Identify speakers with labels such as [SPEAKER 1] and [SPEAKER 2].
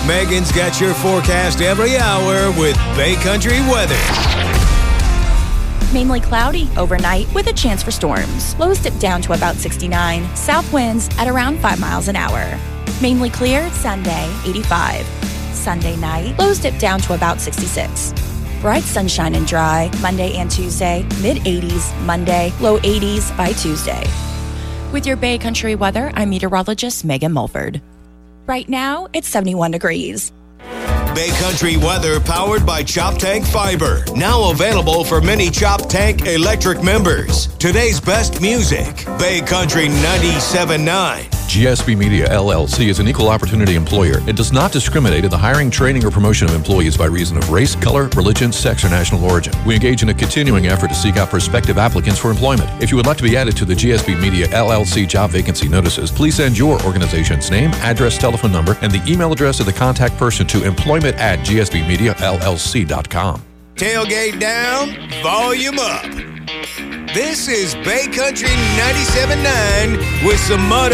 [SPEAKER 1] Megan's got your forecast every hour with Bay Country weather.
[SPEAKER 2] Mainly cloudy overnight with a chance for storms. Lows dip down to about 69. South winds at around 5 miles an hour. Mainly clear Sunday, 85. Sunday night, lows dip down to about 66. Bright sunshine and dry Monday and Tuesday. Mid-80s Monday, low 80s by Tuesday. With your Bay Country weather, I'm meteorologist Megan Mulford. Right now, it's 71 degrees.
[SPEAKER 1] Bay Country weather powered by Chop Tank Fiber. Now available for many Chop Tank Electric members. Today's best music. Bay Country 97.9.
[SPEAKER 3] GSB Media LLC is an equal opportunity employer. It does not discriminate in the hiring, training, or promotion of employees by reason of race, color, religion, sex, or national origin. We engage in a continuing effort to seek out prospective applicants for employment. If you would like to be added to the GSB Media LLC job vacancy notices, please send your organization's name, address, telephone number, and the email address of the contact person to employment@gsbmediallc.com.
[SPEAKER 1] Tailgate down, volume up. This is Bay Country 97.9 with some mud